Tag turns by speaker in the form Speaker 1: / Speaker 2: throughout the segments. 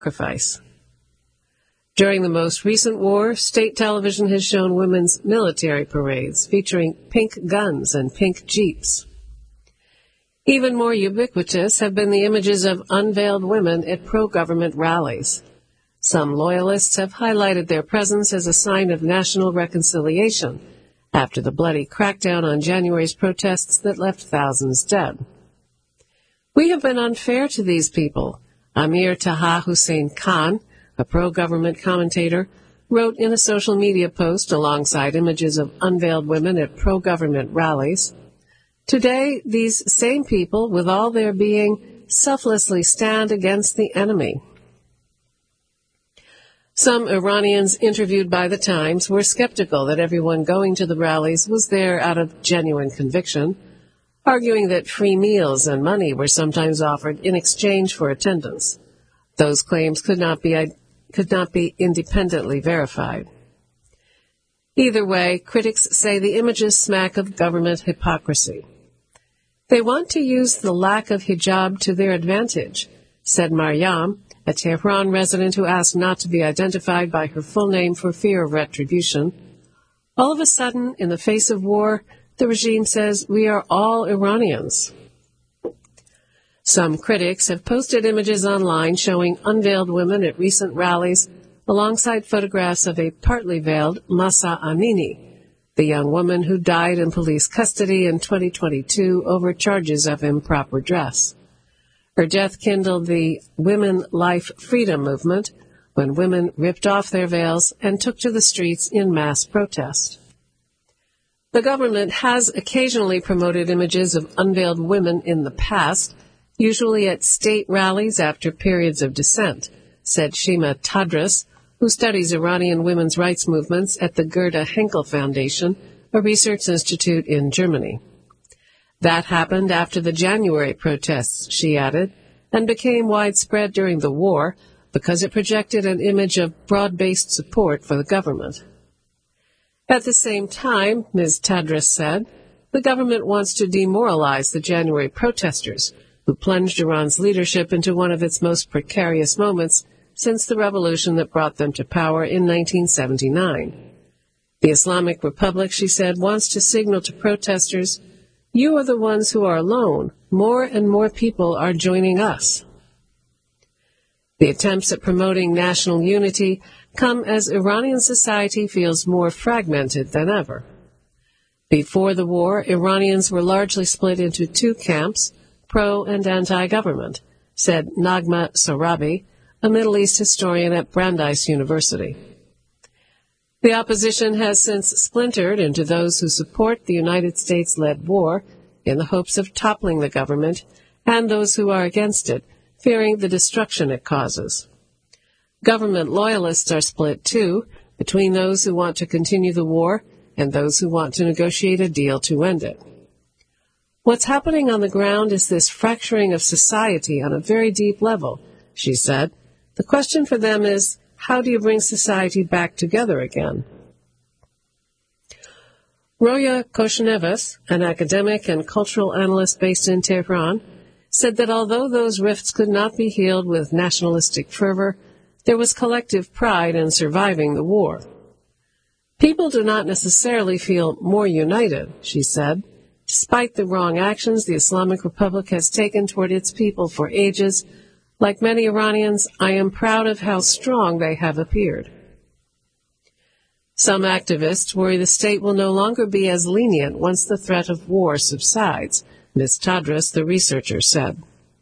Speaker 1: sacrifice. During the most recent war, state television has shown women's military parades featuring pink guns and pink jeeps. Even more ubiquitous have been the images of unveiled women at pro-government rallies. Some loyalists have highlighted their presence as a sign of national reconciliation after the bloody crackdown on January's protests that left thousands dead. "We have been unfair to these people," Amir Taha Hussein Khan, a pro-government commentator, wrote in a social media post alongside images of unveiled women at pro-government rallies. "Today, these same people, with all their being, selflessly stand against the enemy." Some Iranians interviewed by The Times were skeptical that everyone going to the rallies was there out of genuine conviction, arguing that free meals and money were sometimes offered in exchange for attendance. Those claims could not be independently verified. Either way, critics say the images smack of government hypocrisy. "They want to use the lack of hijab to their advantage," said Maryam, a Tehran resident who asked not to be identified by her full name for fear of retribution. "All of a sudden, in the face of war, the regime says we are all Iranians." Some critics have posted images online showing unveiled women at recent rallies alongside photographs of a partly veiled Mahsa Amini, the young woman who died in police custody in 2022 over charges of improper dress. Her death kindled the Women Life Freedom movement when women ripped off their veils and took to the streets in mass protest. The government has occasionally promoted images of unveiled women in the past, usually at state rallies after periods of dissent, said Shima Tadris, who studies Iranian women's rights movements at the Gerda Henkel Foundation, a research institute in Germany. "That happened after the January protests," she added, "and became widespread during the war because it projected an image of broad-based support for the government." At the same time, Ms. Tadris said, the government wants to demoralize the January protesters, who plunged Iran's leadership into one of its most precarious moments since the revolution that brought them to power in 1979. The Islamic Republic, she said, wants to signal to protesters, "You are the ones who are alone. More and more people are joining us." The attempts at promoting national unity come as Iranian society feels more fragmented than ever. Before the war, Iranians were largely split into two camps, pro- and anti-government, said Nagma Sorabi, a Middle East historian at Brandeis University. The opposition has since splintered into those who support the United States-led war in the hopes of toppling the government, and those who are against it, fearing the destruction it causes. Government loyalists are split, too, between those who want to continue the war and those who want to negotiate a deal to end it. "What's happening on the ground is this fracturing of society on a very deep level," she said. "The question for them is, how do you bring society back together again?" Roya Koshnevas, an academic and cultural analyst based in Tehran, said that although those rifts could not be healed with nationalistic fervor, there was collective pride in surviving the war. "People do not necessarily feel more united," she said. "Despite the wrong actions the Islamic Republic has taken toward its people for ages, like many Iranians, I am proud of how strong they have appeared." Some activists worry the state will no longer be as lenient once the threat of war subsides, Ms. Tadris, the researcher, said.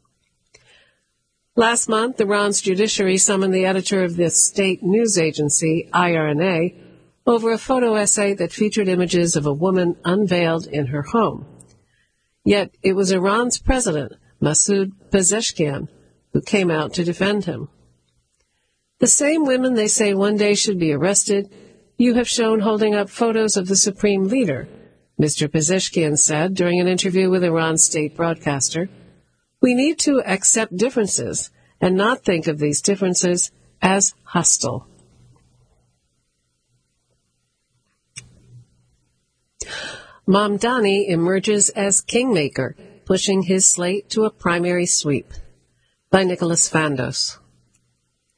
Speaker 1: Last month, Iran's judiciary summoned the editor of the state news agency, IRNA, over a photo essay that featured images of a woman unveiled in her home. Yet it was Iran's president, Masoud Pezeshkian, who came out to defend him. "The same women they say one day should be arrested, you have shown holding up photos of the supreme leader," Mr. Pezeshkian said during an interview with Iran's state broadcaster. "We need to accept differences and not think of these differences as hostile." Mamdani emerges as kingmaker, pushing his slate to a primary sweep. By Nicholas Fandos.